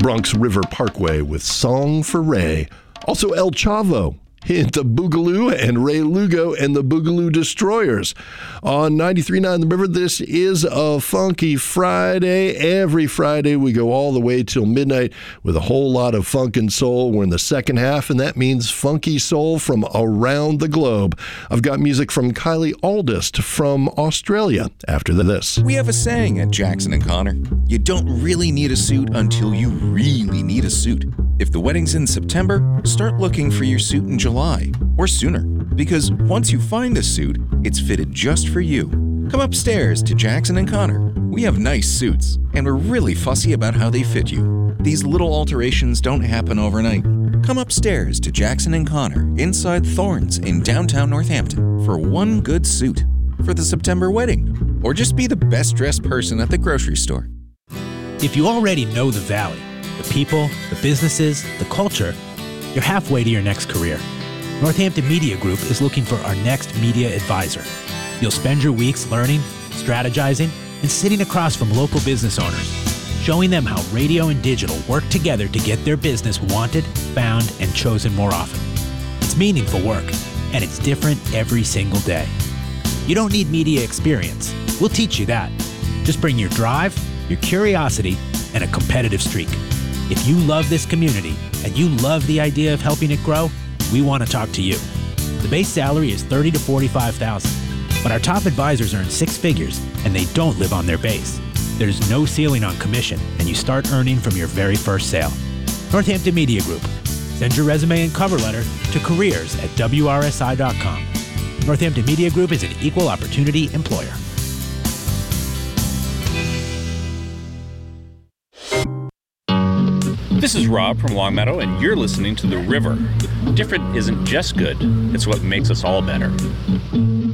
Bronx River Parkway with Song for Ray. Also El Chavo, hint of Boogaloo, and Ray Lugo and the Boogaloo Destroyers. On 93.9 The River, this is a Funky Friday. Every Friday we go all the way till midnight with a whole lot of funk and soul. We're in the second half, and that means funky soul from around the globe. I've got music from Kylie Aldist from Australia after this. We have a saying at Jackson & Connor. You don't really need a suit until you really need a suit. If the wedding's in September, start looking for your suit in July or sooner, because once you find a suit, it's fitted just for you. Come upstairs to Jackson & Connor. We have nice suits, and we're really fussy about how they fit you. These little alterations don't happen overnight. Come upstairs to Jackson & Connor inside Thorns in downtown Northampton for one good suit for the September wedding, or just be the best dressed person at the grocery store. If you already know the Valley, the people, the businesses, the culture, you're halfway to your next career. Northampton Media Group is looking for our next media advisor. You'll spend your weeks learning, strategizing, and sitting across from local business owners, showing them how radio and digital work together to get their business wanted, found, and chosen more often. It's meaningful work, and it's different every single day. You don't need media experience. We'll teach you that. Just bring your drive, your curiosity, and a competitive streak. If you love this community and you love the idea of helping it grow, we want to talk to you. The base salary is $30,000 to $45,000, but our top advisors earn six figures and they don't live on their base. There's no ceiling on commission, and you start earning from your very first sale. Northampton Media Group. Send your resume and cover letter to careers@wrsi.com. Northampton Media Group is an equal opportunity employer. This is Rob from Longmeadow, and you're listening to The River. Different isn't just good, it's what makes us all better.